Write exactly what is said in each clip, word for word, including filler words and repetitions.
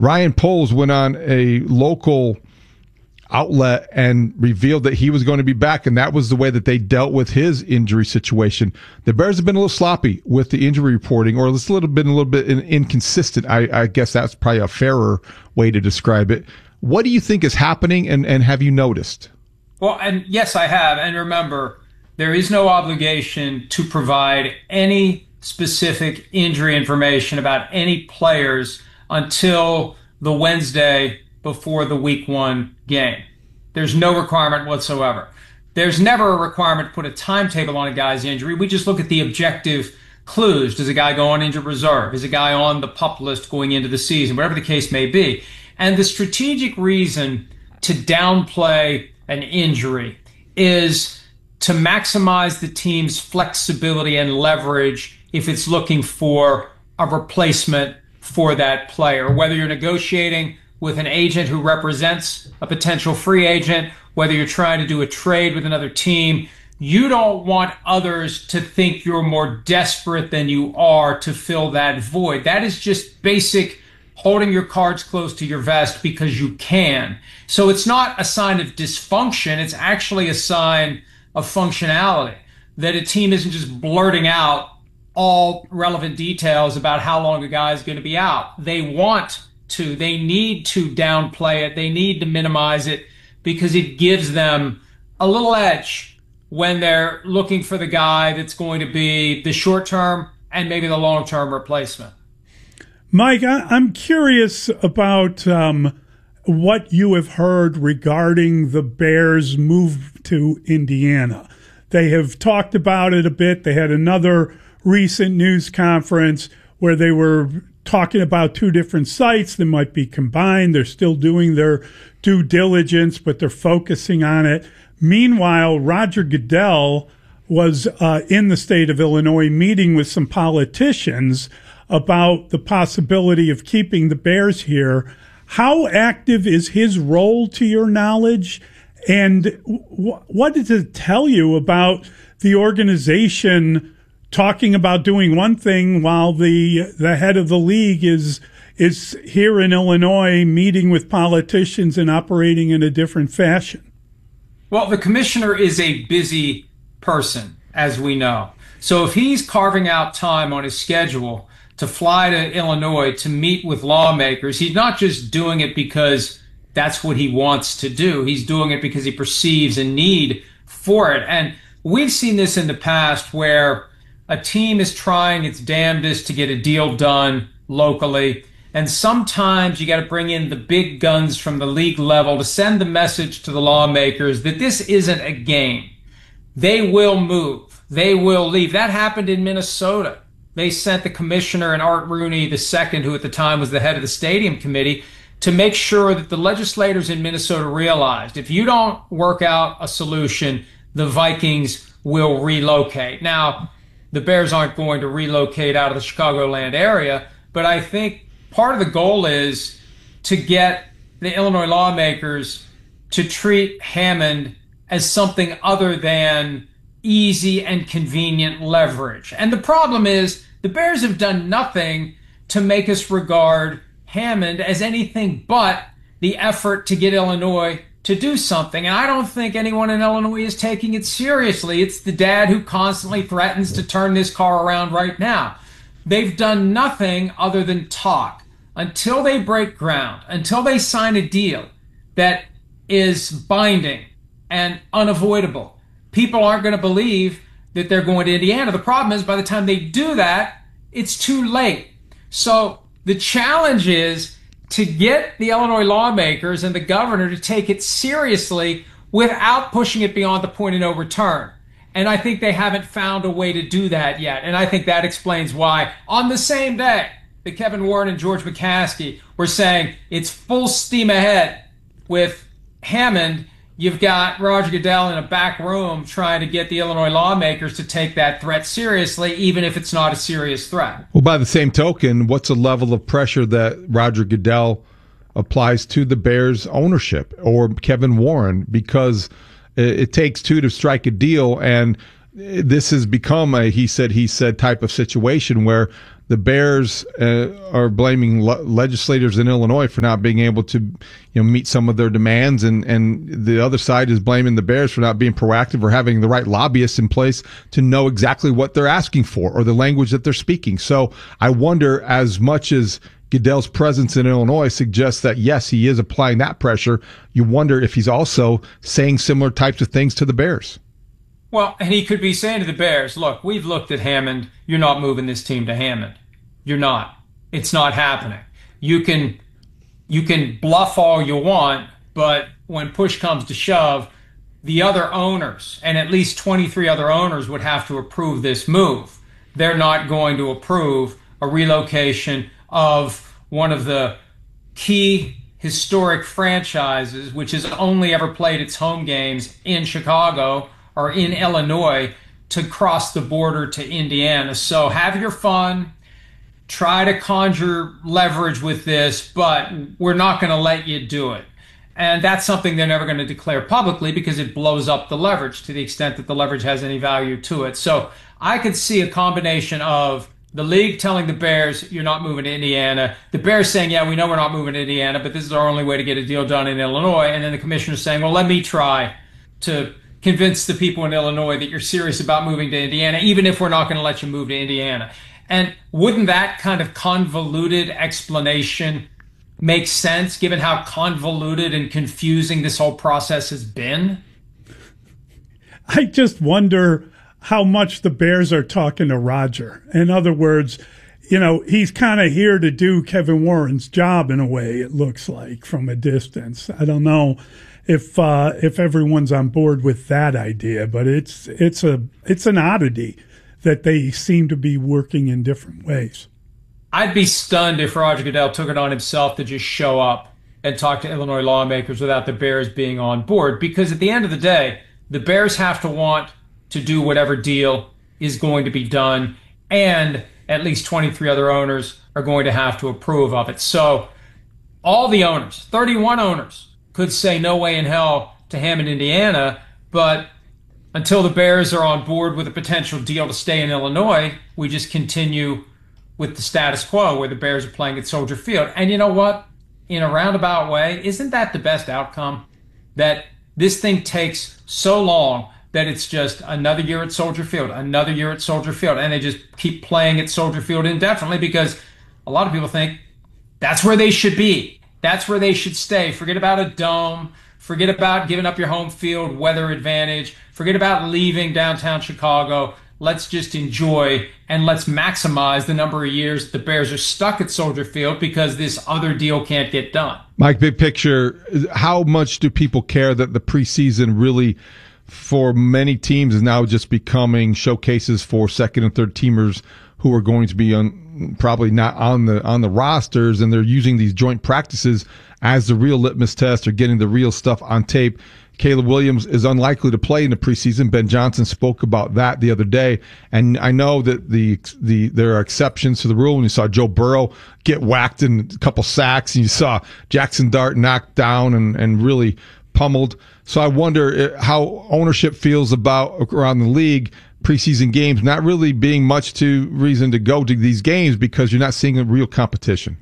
Ryan Poles went on a local outlet and revealed that he was going to be back, and that was the way that they dealt with his injury situation. The Bears have been a little sloppy with the injury reporting, or it's a little bit, a little bit inconsistent. I, I guess that's probably a fairer way to describe it. What do you think is happening, and, and have you noticed? Well, and yes, I have. And remember, there is no obligation to provide any specific injury information about any players until the Wednesday before the week one game. There's no requirement whatsoever. There's never a requirement to put a timetable on a guy's injury. We just look at the objective clues. Does a guy go on injured reserve? Is a guy on the PUP list going into the season? Whatever the case may be. And the strategic reason to downplay an injury is to maximize the team's flexibility and leverage if it's looking for a replacement for that player. Whether you're negotiating with an agent who represents a potential free agent, whether you're trying to do a trade with another team, you don't want others to think you're more desperate than you are to fill that void. That is just basic holding your cards close to your vest because you can. So it's not a sign of dysfunction. It's actually a sign of functionality, that a team isn't just blurting out all relevant details about how long a guy is going to be out. They want to, they need to downplay it. They need to minimize it because it gives them a little edge when they're looking for the guy that's going to be the short-term and maybe the long-term replacement. Mike, I'm curious about um, what you have heard regarding the Bears' move to Indiana. They have talked about it a bit. They had another recent news conference where they were talking about two different sites that might be combined. They're still doing their due diligence, but they're focusing on it. Meanwhile, Roger Goodell was uh, in the state of Illinois meeting with some politicians about the possibility of keeping the Bears here. How active is his role to your knowledge? And w- what does it tell you about the organization talking about doing one thing while the the head of the league is is here in Illinois meeting with politicians and operating in a different fashion? Well, the commissioner is a busy person, as we know. So if he's carving out time on his schedule to fly to Illinois to meet with lawmakers, he's not just doing it because that's what he wants to do. He's doing it because he perceives a need for it. And we've seen this in the past where a team is trying its damnedest to get a deal done locally, and sometimes you got to bring in the big guns from the league level to send the message to the lawmakers that this isn't a game. They will move. They will leave. That happened in Minnesota. They sent the commissioner and Art Rooney the second, who at the time was the head of the stadium committee, to make sure that the legislators in Minnesota realized if you don't work out a solution, the Vikings will relocate. Now, the Bears aren't going to relocate out of the Chicagoland area, but I think part of the goal is to get the Illinois lawmakers to treat Hammond as something other than easy and convenient leverage. And the problem is the Bears have done nothing to make us regard Hammond as anything but the effort to get Illinois to do something. And I don't think anyone in Illinois is taking it seriously. It's the dad who constantly threatens to turn this car around right now. They've done nothing other than talk until they break ground, until they sign a deal that is binding and unavoidable. People aren't going to believe that they're going to Indiana. The problem is by the time they do that, it's too late. So the challenge is to get the Illinois lawmakers and the governor to take it seriously without pushing it beyond the point of no return. And I think they haven't found a way to do that yet. And I think that explains why on the same day that Kevin Warren and George McCaskey were saying it's full steam ahead with Hammond, you've got Roger Goodell in a back room trying to get the Illinois lawmakers to take that threat seriously, even if it's not a serious threat. Well, by the same token, what's the level of pressure that Roger Goodell applies to the Bears ownership or Kevin Warren? Because it takes two to strike a deal, and this has become a he said, he said type of situation where the Bears uh, are blaming le- legislators in Illinois for not being able to, you know, meet some of their demands, and, and the other side is blaming the Bears for not being proactive or having the right lobbyists in place to know exactly what they're asking for or the language that they're speaking. So I wonder, as much as Goodell's presence in Illinois suggests that, yes, he is applying that pressure, you wonder if he's also saying similar types of things to the Bears. Well, and he could be saying to the Bears, look, we've looked at Hammond. You're not moving this team to Hammond. You're not. It's not happening. You can you can bluff all you want, but when push comes to shove, the other owners, and at least twenty-three other owners, would have to approve this move. They're not going to approve a relocation of one of the key historic franchises, which has only ever played its home games in Chicago or in Illinois, to cross the border to Indiana. So have your fun. Try to conjure leverage with this, but we're not going to let you do it. And that's something they're never going to declare publicly because it blows up the leverage to the extent that the leverage has any value to it. So I could see a combination of the league telling the Bears, you're not moving to Indiana. The Bears saying, yeah, we know we're not moving to Indiana, but this is our only way to get a deal done in Illinois. And then the commissioner saying, well, let me try to convince the people in Illinois that you're serious about moving to Indiana, even if we're not going to let you move to Indiana. And wouldn't that kind of convoluted explanation make sense, given how convoluted and confusing this whole process has been? I just wonder how much the Bears are talking to Roger. In other words, you know, he's kind of here to do Kevin Warren's job in a way, it looks like, from a distance. I don't know if uh, if everyone's on board with that idea, but it's it's a it's an oddity that they seem to be working in different ways. I'd be stunned if Roger Goodell took it on himself to just show up and talk to Illinois lawmakers without the Bears being on board, because at the end of the day, the Bears have to want to do whatever deal is going to be done, and at least twenty-three other owners are going to have to approve of it. So all the owners, thirty-one owners, could say no way in hell to Hammond, Indiana, but until the Bears are on board with a potential deal to stay in Illinois, we just continue with the status quo where the Bears are playing at Soldier Field. And you know what? In a roundabout way, isn't that the best outcome? That this thing takes so long that it's just another year at Soldier Field, another year at Soldier Field, and they just keep playing at Soldier Field indefinitely, because a lot of people think that's where they should be. That's where they should stay. Forget about a dome. Forget about giving up your home field weather advantage. Forget about leaving downtown Chicago. Let's just enjoy and let's maximize the number of years the Bears are stuck at Soldier Field because this other deal can't get done. Mike, big picture, how much do people care that the preseason really, for many teams, is now just becoming showcases for second and third teamers who are going to be on, probably not on the on the rosters, and they're using these joint practices as the real litmus test or getting the real stuff on tape. Caleb Williams is unlikely to play in the preseason. Ben Johnson spoke about that the other day, and I know that the the there are exceptions to the rule. And you saw Joe Burrow get whacked in a couple sacks, and you saw Jackson Dart knocked down and, and really pummeled. So I wonder how ownership feels about around the league preseason games not really being much to reason to go to these games because you're not seeing a real competition.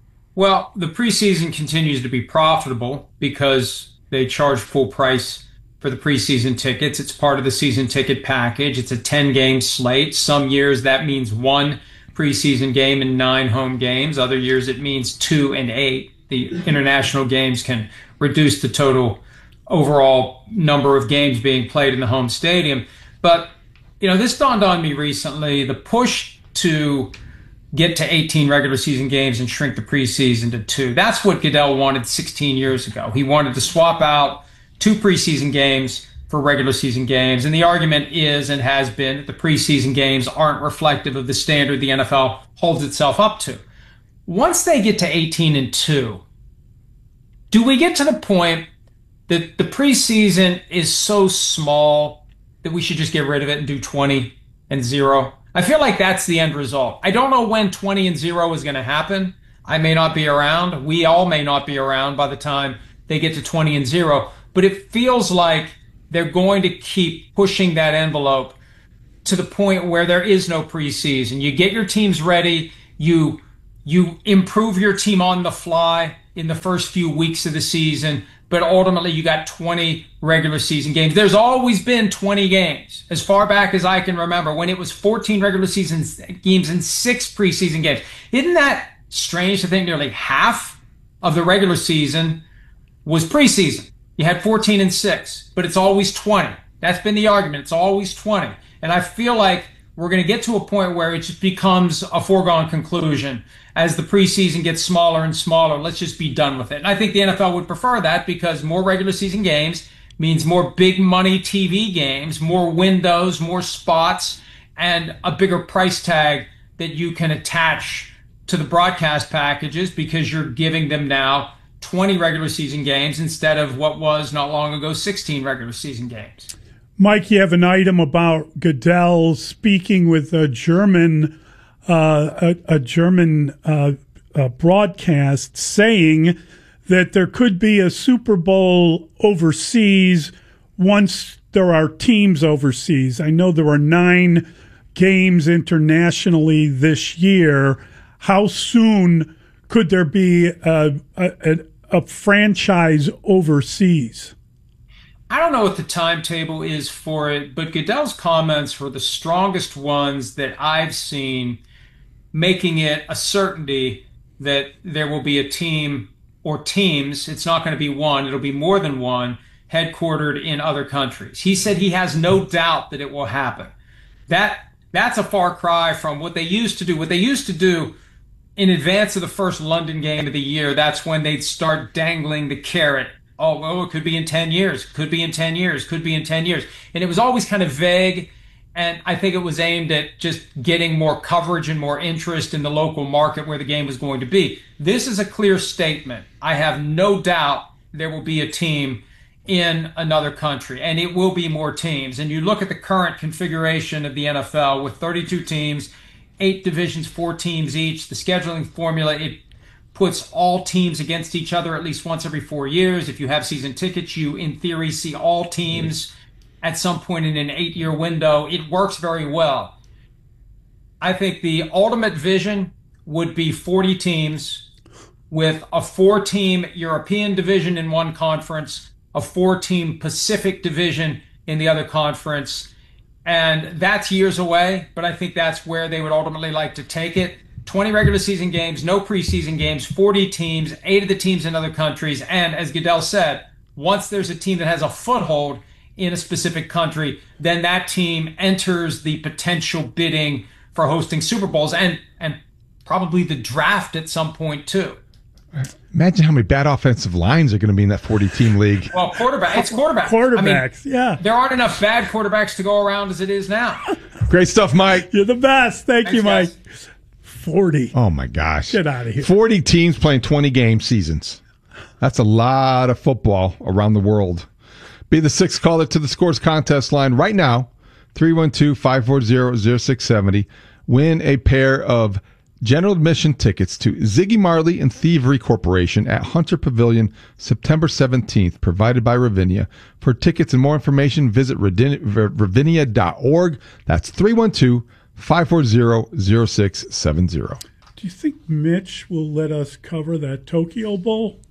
Well, the preseason continues to be profitable because they charge full price for the preseason tickets. It's part of the season ticket package. It's a ten-game slate. Some years that means one preseason game and nine home games. Other years it means two and eight. The international games can reduce the total overall number of games being played in the home stadium. But, you know, this dawned on me recently. The push to get to eighteen regular season games and shrink the preseason to two. That's what Goodell wanted sixteen years ago. He wanted to swap out two preseason games for regular season games. And the argument is and has been that the preseason games aren't reflective of the standard the N F L holds itself up to. Once they get to eighteen and two, do we get to the point that the preseason is so small that we should just get rid of it and do twenty and zero? I feel like that's the end result. I don't know when twenty and zero is going to happen. I may not be around. We all may not be around by the time they get to twenty and zero. But it feels like they're going to keep pushing that envelope to the point where there is no preseason. You get your teams ready You you improve your team on the fly in the first few weeks of the season, but ultimately you got twenty regular season games. There's always been twenty games, as far back as I can remember, when it was fourteen regular season games and six preseason games. Isn't that strange to think nearly half of the regular season was preseason? You had fourteen and six, but it's always twenty. That's been the argument. It's always twenty. And I feel like we're going to get to a point where it just becomes a foregone conclusion as the preseason gets smaller and smaller. Let's just be done with it. And I think the N F L would prefer that, because more regular season games means more big money T V games, more windows, more spots, and a bigger price tag that you can attach to the broadcast packages, because you're giving them now twenty regular season games instead of what was not long ago sixteen regular season games. Mike, you have an item about Goodell speaking with a German uh, a, a German uh, uh, broadcast, saying that there could be a Super Bowl overseas once there are teams overseas. I know there are nine games internationally this year. How soon could there be a, a, a franchise overseas? I don't know what the timetable is for it, but Goodell's comments were the strongest ones that I've seen, making it a certainty that there will be a team or teams. It's not going to be one. It'll be more than one, headquartered in other countries. He said he has no doubt that it will happen. That that's a far cry from what they used to do. What they used to do in advance of the first London game of the year, that's when they'd start dangling the carrot. Oh, well, it could be in ten years, could be in ten years, could be in ten years. And it was always kind of vague. And I think it was aimed at just getting more coverage and more interest in the local market where the game was going to be. This is a clear statement. I have no doubt there will be a team in another country, and it will be more teams. And you look at the current configuration of the N F L with thirty-two teams, eight divisions, four teams each. The scheduling formula, it puts all teams against each other at least once every four years. If you have season tickets, you, in theory, see all teams at some point in an eight-year window. It works very well. I think the ultimate vision would be forty teams with a four-team European division in one conference, a four-team Pacific division in the other conference. And that's years away, but I think that's where they would ultimately like to take it. twenty regular season games, no preseason games, forty teams, eight of the teams in other countries. And as Goodell said, once there's a team that has a foothold in a specific country, then that team enters the potential bidding for hosting Super Bowls and, and probably the draft at some point too. Imagine how many bad offensive lines are going to be in that forty-team league. Well, quarterback, it's quarterbacks. Quarterbacks, I mean, yeah. There aren't enough bad quarterbacks to go around as it is now. Great stuff, Mike. You're the best. Thank Thanks, you, Mike. guys. forty. Oh, my gosh. Get out of here. forty teams playing twenty-game seasons. That's a lot of football around the world. Be the sixth caller to the Scores contest line right now, three one two, five four zero, zero six seven zero. Win a pair of general admission tickets to Ziggy Marley and Thievery Corporation at Hunter Pavilion, September seventeenth, provided by Ravinia. For tickets and more information, visit ravinia dot org. That's three one two, five four zero, zero six seven zero. Do you think Mitch will let us cover that Tokyo Bowl?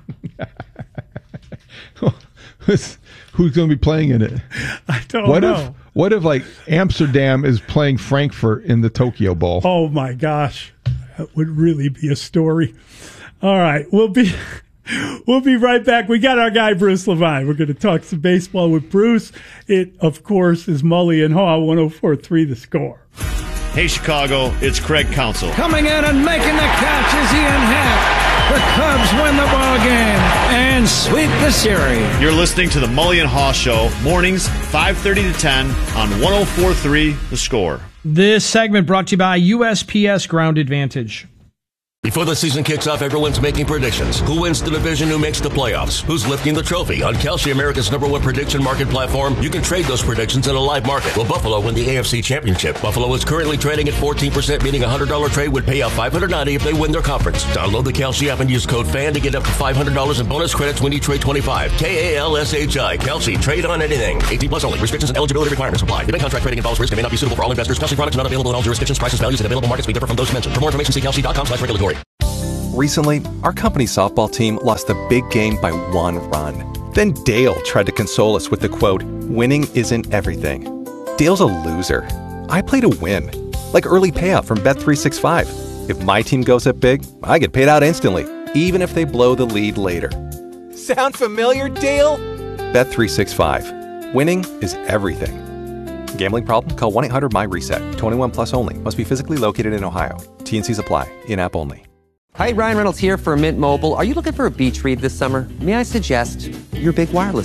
Who's, who's going to be playing in it? I don't what know. If, what if, like, Amsterdam is playing Frankfurt in the Tokyo Bowl? Oh, my gosh. That would really be a story. All right. We'll be we'll be right back. We got our guy, Bruce Levine. We're going to talk some baseball with Bruce. It, of course, is Mully and Haw, one oh four point three The Score. Hey, Chicago, it's Craig Counsell. Coming in and making the catch is Ian Happ. The Cubs win the ball game and sweep the series. You're listening to the Mully and Haw Show, mornings five thirty to ten on one oh four point three The Score. This segment brought to you by U S P S Ground Advantage. Before the season kicks off, everyone's making predictions. Who wins the division? Who makes the playoffs? Who's lifting the trophy? On Kalshi, America's number one prediction market platform, you can trade those predictions in a live market. Will Buffalo win the A F C Championship? Buffalo is currently trading at fourteen percent, meaning a one hundred dollars trade would pay out five hundred ninety dollars if they win their conference. Download the Kalshi app and use code FAN to get up to five hundred dollars in bonus credits when you trade twenty-five. K A L S H I. Kalshi. Trade on anything. eighteen plus only. Restrictions and eligibility requirements apply. The bank contract trading involves risk and may not be suitable for all investors. Kalshi products not available in all jurisdictions. Prices, values, and available markets may differ from those mentioned. For more information, see kalshi dot com slash regulatory. Recently, our company softball team lost a big game by one run. Then Dale tried to console us with the quote, "Winning isn't everything." Dale's a loser. I play to win. Like early payout from Bet three sixty-five. If my team goes up big, I get paid out instantly, even if they blow the lead later. Sound familiar, Dale? Bet three sixty-five. Winning is everything. Gambling problem? Call one eight hundred M Y reset. twenty-one plus only. Must be physically located in Ohio. T and C's apply. In-app only. Hi, Ryan Reynolds here for Mint Mobile. Are you looking for a beach read this summer? May I suggest your big wireless